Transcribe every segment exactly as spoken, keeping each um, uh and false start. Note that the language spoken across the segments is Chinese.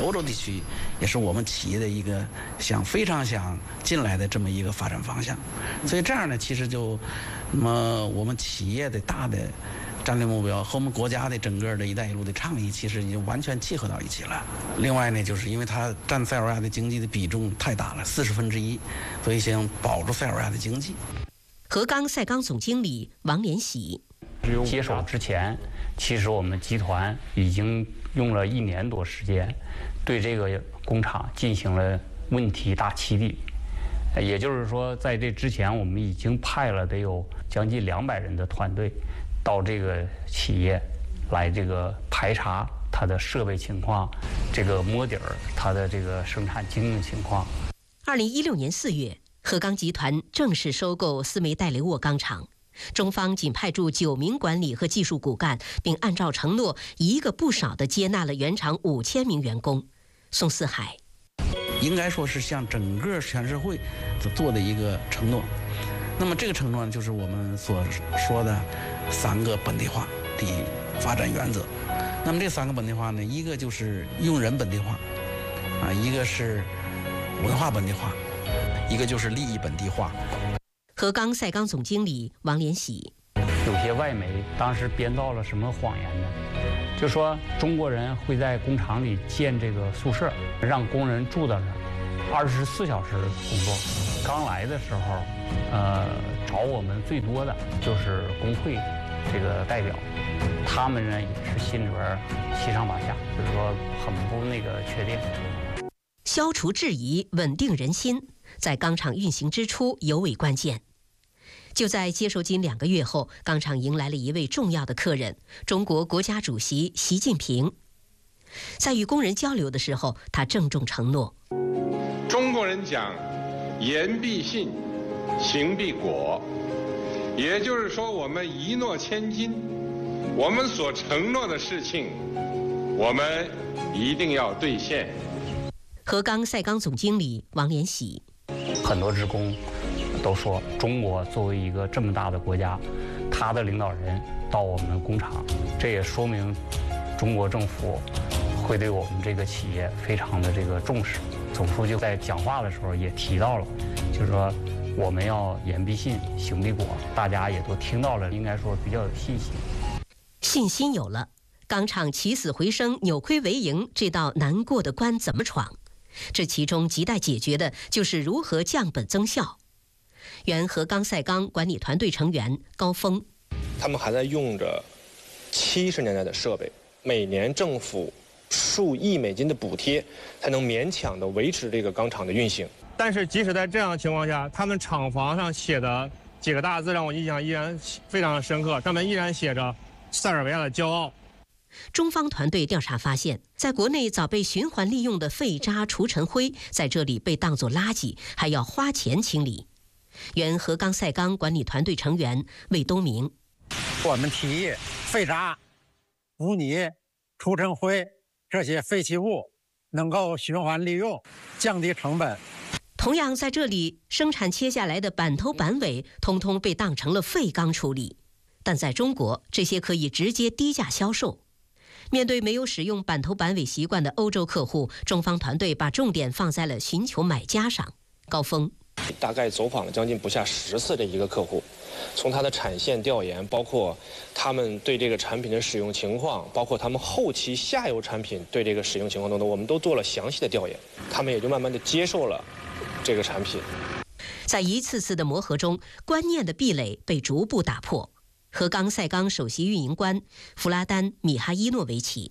欧洲地区也是我们企业的一个想非常想进来的这么一个发展方向。所以这样呢，其实就那么我们企业的大的战略目标和我们国家的整个的一带一路的倡议，其实已经完全契合到一起了。另外呢，就是因为它占塞尔维亚的经济的比重太大了，四十分之一，所以想保住塞尔维亚的经济。 合钢赛钢总经理王连喜接手之前，其实我们集团已经用了一年多时间，对这个工厂进行了问题大清理。也就是说，在这之前，我们已经派了得有将近两百人的团队。到这个企业来这个排查它的设备情况，这个摸底儿它的这个生产经营情况。 二零一六年四月，合钢集团正式收购斯梅代雷沃钢厂，中方仅派驻九名管理和技术骨干，并按照承诺一个不少地接纳了原厂五千名员工。宋四海应该说是向整个全社会所做的一个承诺。那么这个承诺就是我们所说的三个本地化的发展原则。那么这三个本地化呢，一个就是用人本地化，啊，一个是文化本地化，一个就是利益本地化。 合钢赛钢总经理王连喜， 有些外媒当时编造了什么谎言呢？就说中国人会在工厂里建这个宿舍，让工人住到那儿，二十四小时工作。刚来的时候，呃，找我们最多的就是工会这个代表，他们呢也是心里边七上八下，就是说很不那个确定。 消除质疑，稳定人心，在钢厂运行之初尤为关键。就在接手仅两个月后，钢厂迎来了一位重要的客人——中国国家主席习近平。在与工人交流的时候，他郑重承诺： 中国人讲言必信，行必果，也就是说，我们一诺千金，我们所承诺的事情，我们一定要兑现。 合钢赛钢总经理王连喜， 很多职工都说，中国作为一个这么大的国家，他的领导人到我们工厂，这也说明中国政府会对我们这个企业非常的这个重视。总书记在讲话的时候也提到了，就是说我们要言必信，行必果，大家也都听到了，应该说比较有信心。 信心有了，钢厂起死回生、扭亏为盈这道难过的关怎么闯？这其中亟待解决的就是如何降本增效。原合钢赛钢管理团队成员高峰， 他们还在用着七十年代的设备，每年政府数亿美金的补贴，才能勉强的维持这个钢厂的运行。 但是即使在这样的情况下，他们厂房上写的几个大字让我印象依然非常的深刻，上面依然写着“塞尔维亚的骄傲”。 中方团队调查发现，在国内早被循环利用的废渣除尘灰，在这里被当作垃圾，还要花钱清理。原合钢赛钢管理团队成员魏东明， 我们提议废渣、污泥、除尘灰这些废弃物能够循环利用，降低成本。 同样在这里，生产切下来的板头板尾通通被当成了废钢处理，但在中国，这些可以直接低价销售。面对没有使用板头板尾习惯的欧洲客户，中方团队把重点放在了寻求买家上。高峰大概走访了将近不下十次的一个客户，从他的产线调研，包括他们对这个产品的使用情况，包括他们后期下游产品对这个使用情况等等，我们都做了详细的调研，他们也就慢慢的接受了这个产品。 在一次次的磨合中，观念的壁垒被逐步打破。合钢赛钢首席运营官弗拉丹·米哈伊诺维奇，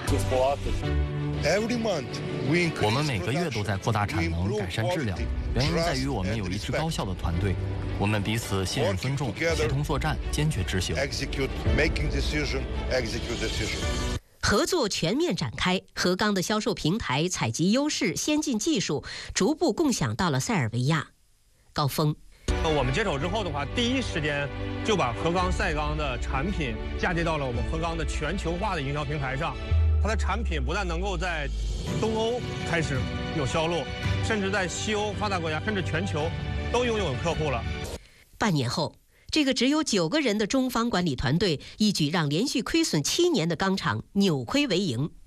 我们每个月都在扩大产能、改善质量，原因在于我们有一支高效的团队，我们彼此信任尊重，协同作战，坚决执行。 合作全面展开，合钢的销售平台、采集优势、先进技术逐步共享到了塞尔维亚。高峰， 我们接手之后的话，第一时间就把合钢赛钢的产品嫁接到了我们合钢的全球化的营销平台上。它的产品不但能够在东欧开始有销路，甚至在西欧发达国家，甚至全球都拥有客户了。 半年后，这个只有九个人的中方管理团队一举让连续亏损七年的钢厂扭亏为盈。